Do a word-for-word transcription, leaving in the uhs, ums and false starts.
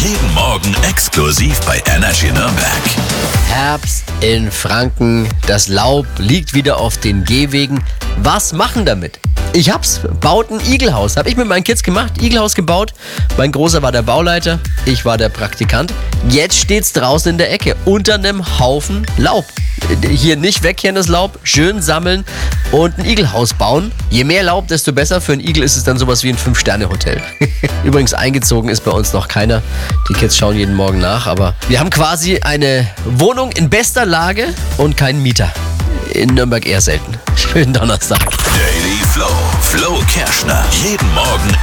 Jeden Morgen exklusiv bei Energy Nürnberg. Herbst in Franken. Das Laub liegt wieder auf den Gehwegen. Was machen damit? Ich hab's. Baut ein Igelhaus. Hab ich mit meinen Kids gemacht. Igelhaus gebaut. Mein Großer war der Bauleiter. Ich war der Praktikant. Jetzt steht's draußen in der Ecke. Unter einem Haufen Laub. Hier nicht wegkehren das Laub. Schön sammeln und ein Igelhaus bauen. Je mehr Laub, desto besser. Für einen Igel ist es dann sowas wie ein Fünf-Sterne-Hotel. Übrigens eingezogen ist bei uns noch keiner. Die Kids schauen jeden Morgen nach. Aber wir haben quasi eine Wohnung in bester Lage und keinen Mieter. In Nürnberg eher selten. Schönen Donnerstag. Daily Flow. Flo Kerschner. Jeden Morgen